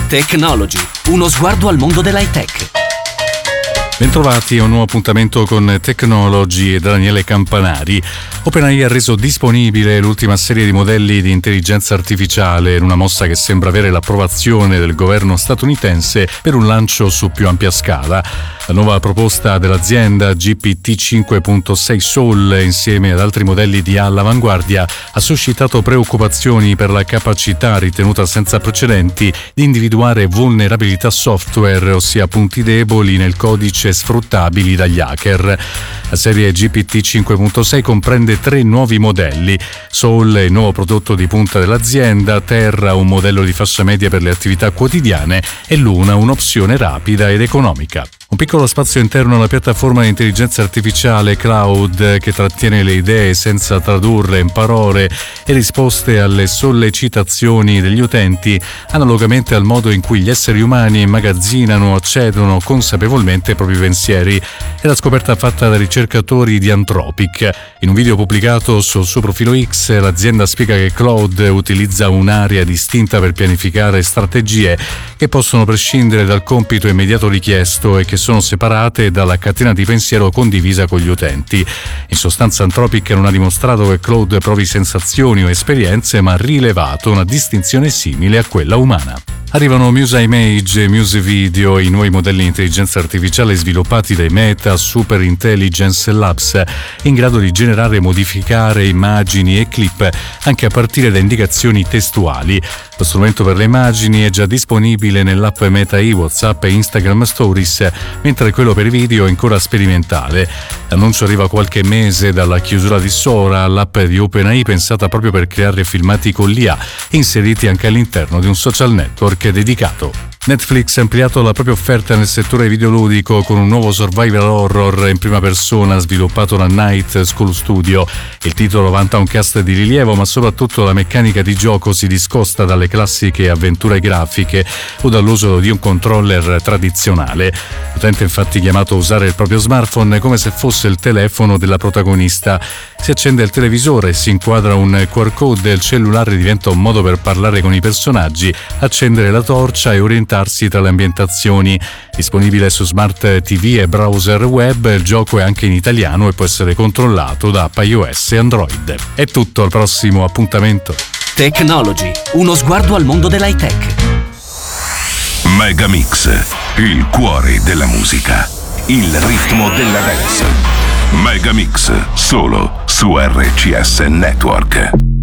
Technology, uno sguardo al mondo dell'high tech. Bentrovati a un nuovo appuntamento con Technology e Daniele Campanari. OpenAI ha reso disponibile l'ultima serie di modelli di intelligenza artificiale in una mossa che sembra avere l'approvazione del governo statunitense per un lancio su più ampia scala. La nuova proposta dell'azienda GPT 5.6 Sol, insieme ad altri modelli di all'avanguardia, ha suscitato preoccupazioni per la capacità ritenuta senza precedenti di individuare vulnerabilità software, ossia punti deboli nel codice sfruttabili dagli hacker. La serie GPT 5.6 comprende 3 nuovi modelli. Sol è il nuovo prodotto di punta dell'azienda, Terra un modello di fascia media per le attività quotidiane e Luna un'opzione rapida ed economica. Un piccolo spazio interno alla piattaforma di intelligenza artificiale Cloud che trattiene le idee senza tradurle in parole e risposte alle sollecitazioni degli utenti, analogamente al modo in cui gli esseri umani immagazzinano o accedono consapevolmente ai propri pensieri. È la scoperta fatta dai ricercatori di Anthropic. In un video pubblicato sul suo profilo X, l'azienda spiega che Cloud utilizza un'area distinta per pianificare strategie che possono prescindere dal compito immediato richiesto e che sono separate dalla catena di pensiero condivisa con gli utenti. In sostanza Anthropic non ha dimostrato che Claude provi sensazioni o esperienze, ma ha rilevato una distinzione simile a quella umana. Arrivano Muse Image e Muse Video, i nuovi modelli di intelligenza artificiale sviluppati dai Meta Super Intelligence Labs, in grado di generare e modificare immagini e clip anche a partire da indicazioni testuali. Lo strumento per le immagini è già disponibile nell'app Meta AI, WhatsApp e Instagram Stories, mentre quello per i video è ancora sperimentale. L'annuncio arriva qualche mese dalla chiusura di Sora, l'app di OpenAI pensata proprio per creare filmati con l'IA, inseriti anche all'interno di un social network dedicato. Netflix ha ampliato la propria offerta nel settore videoludico con un nuovo survival horror in prima persona sviluppato da Night School Studio. Il titolo vanta un cast di rilievo, ma soprattutto la meccanica di gioco si discosta dalle classiche avventure grafiche o dall'uso di un controller tradizionale. L'utente è infatti chiamato a usare il proprio smartphone come se fosse il telefono della protagonista. Si accende il televisore, si inquadra un QR code e il cellulare diventa un modo per parlare con i personaggi, accendere la torcia e orientarsi tra le ambientazioni. Disponibile su Smart TV e browser web, il gioco è anche in italiano e può essere controllato da app iOS e Android. È tutto, al prossimo appuntamento. Technology, uno sguardo al mondo dell'high tech. Megamix, il cuore della musica, il ritmo della dance. Megamix, solo su RCS Network.